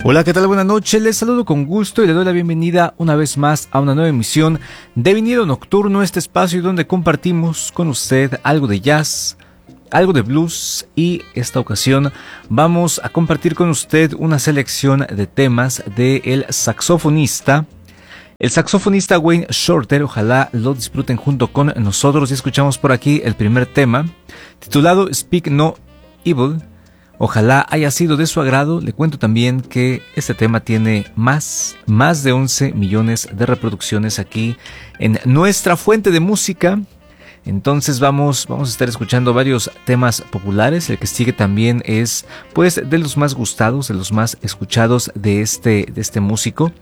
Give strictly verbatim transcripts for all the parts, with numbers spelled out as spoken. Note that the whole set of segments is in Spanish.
Hola, ¿qué tal? Buenas noches, les saludo con gusto y le doy la bienvenida una vez más a una nueva emisión de Vinilo Nocturno, este espacio donde compartimos con usted algo de jazz, algo de blues, y esta ocasión vamos a compartir con usted una selección de temas del saxofonista, el saxofonista Wayne Shorter. Ojalá lo disfruten junto con nosotros y escuchamos por aquí el primer tema titulado Speak No Evil. Ojalá haya sido de su agrado. Le cuento también que este tema tiene más, más de once millones de reproducciones aquí en nuestra fuente de música. Entonces vamos, vamos a estar escuchando varios temas populares. El que sigue también es pues de los más gustados, de los más escuchados de este, de este músico.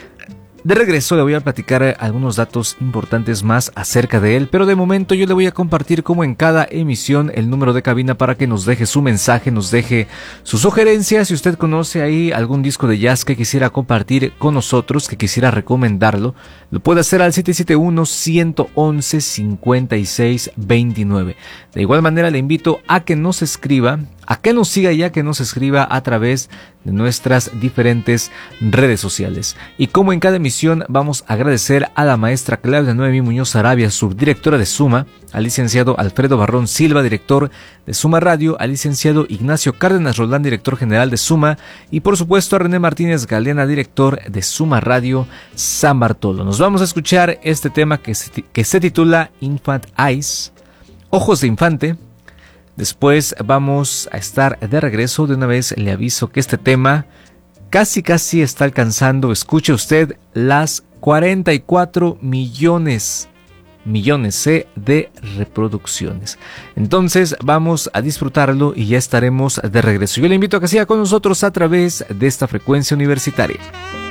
De regreso le voy a platicar algunos datos importantes más acerca de él, pero de momento yo le voy a compartir, como en cada emisión, el número de cabina para que nos deje su mensaje, nos deje sus sugerencias. Si usted conoce ahí algún disco de jazz que quisiera compartir con nosotros, que quisiera recomendarlo, lo puede hacer al siete siete uno, uno uno uno, cinco seis dos nueve. De igual manera le invito a que nos escriba, a que nos siga ya, que nos escriba a través de nuestras diferentes redes sociales. Y como en cada emisión, vamos a agradecer a la maestra Claudia Noemí Muñoz Arabia, subdirectora de Suma, al licenciado Alfredo Barrón Silva, director de Suma Radio, al licenciado Ignacio Cárdenas Roldán, director general de Suma, y por supuesto a René Martínez Galeana, director de Suma Radio San Bartolo. Nos vamos a escuchar este tema que se, que se titula Infant Eyes, Ojos de Infante. Después vamos a estar de regreso. De una vez le aviso que este tema casi casi está alcanzando, escuche usted, las cuarenta y cuatro millones millones eh, de reproducciones. Entonces vamos a disfrutarlo y ya estaremos de regreso. Yo le invito a que siga con nosotros a través de esta frecuencia universitaria.